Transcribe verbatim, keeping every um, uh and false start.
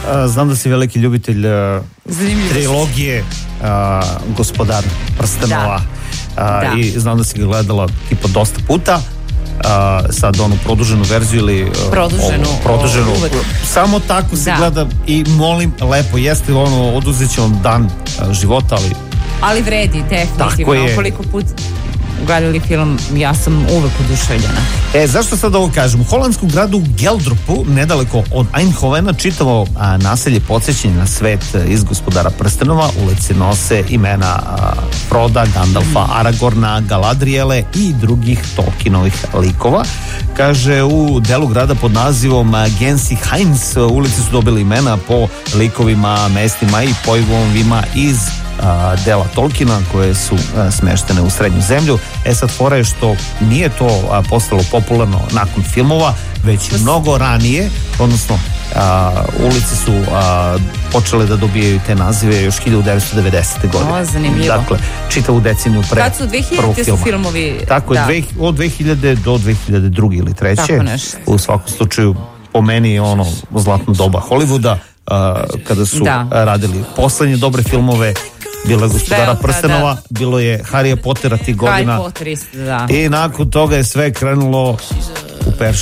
znam da si veliki ljubitelj trilogije Gospodar prstenova. Da. Da. I znam da si ga gledala tipa dosta puta. Uh, sad onu produženu verziju ili uh, produženu, ovu, produženu. Samo tako se da. gleda i molim lepo, jeste ono, oduzet će vam dan uh, života, ali ali vredi, definitivno. Koliko put gledali film, ja sam uvek oduševljena. E, zašto sad ovo kažem? U holandskom gradu Geldrupu, nedaleko od Eindhovena, čitavo a, naselje podsjećanje na svet iz Gospodara prstenova. Ulici nose imena a, Froda, Gandalfa, mm. Aragorna, Galadriele i drugih Tolkienovih likova. Kaže, u delu grada pod nazivom Gensi Heinz ulici su dobili imena po likovima, mestima i pojmovima iz a, dela Tolkiena koje su a, smeštene u srednju zemlju. E sad fora je što nije to a, postalo popularno nakon filmova, već mnogo ranije, odnosno a, ulici su a, počele da dobijaju te nazive još hiljadu devetsto devedesete. godine. O, zanimljivo. Dakle, čitavu deceniju pre kad su dve hiljadite su filmovi? Tako je, da. dve, od dve hiljade do dve hiljade druge ili treće. U svakom slučaju, po meni je ono zlatno doba Hollywooda, a, kada su da. radili poslednje dobre filmove. Bilo je Gospodara prstenova, da. bilo je Harry Pottera tih godina. Harry Potter isto, da. I nakon toga je sve krenulo u perš